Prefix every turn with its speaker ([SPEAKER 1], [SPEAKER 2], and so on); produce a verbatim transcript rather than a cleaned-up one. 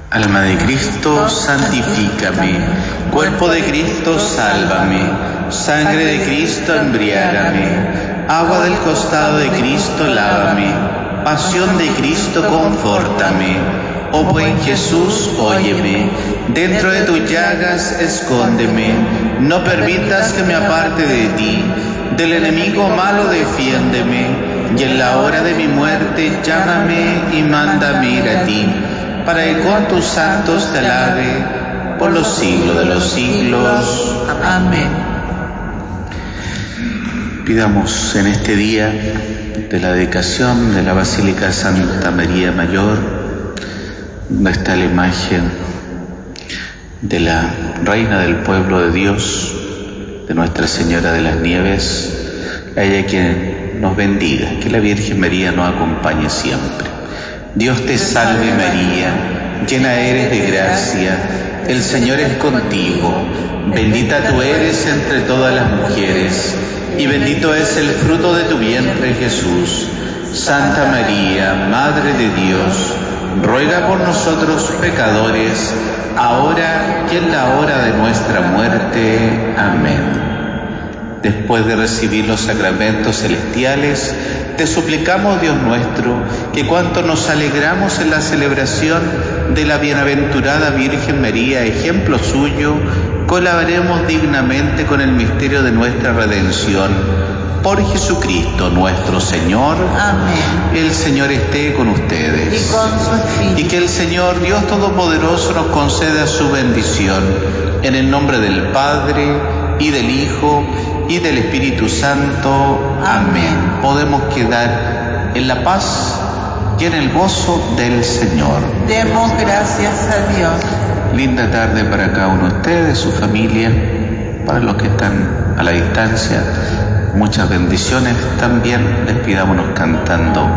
[SPEAKER 1] Alma de Cristo, santifícame. Cuerpo de Cristo, sálvame. Sangre de Cristo, embriágame. Agua del costado de Cristo, lávame. Pasión de Cristo, confórtame. Oh buen Jesús, óyeme. Dentro de tus llagas, escóndeme. No permitas que me aparte de ti. Del enemigo malo, defiéndeme. Y en la hora de mi muerte, llámame y mándame ir a ti, para que con tus santos te alabe por los siglos de los siglos. Amén. Pidamos en este día de la dedicación de la Basílica Santa María Mayor, donde está la imagen de la Reina del Pueblo de Dios, de Nuestra Señora de las Nieves, a ella quien nos bendiga, que la Virgen María nos acompañe siempre. Dios te salve María, llena eres de gracia, el Señor es contigo, bendita tú eres entre todas las mujeres, y bendito es el fruto de tu vientre Jesús. Santa María, Madre de Dios, ruega por nosotros pecadores, ahora y en la hora de nuestra muerte. Amén. Después de recibir los sacramentos celestiales, te suplicamos, Dios nuestro, que cuanto nos alegramos en la celebración de la bienaventurada Virgen María, ejemplo suyo, colaboremos dignamente con el misterio de nuestra redención. Por Jesucristo nuestro Señor. Amén. El Señor esté con ustedes.
[SPEAKER 2] Y con su espíritu.
[SPEAKER 1] Y que el Señor, Dios Todopoderoso, nos conceda su bendición. En el nombre del Padre, y del Hijo, y del Espíritu Santo. Amén. Podemos quedar en la paz y en el gozo del Señor.
[SPEAKER 2] Demos gracias a Dios.
[SPEAKER 1] Linda tarde para cada uno de ustedes, su familia, para los que están a la distancia. Muchas bendiciones. También despidámonos cantando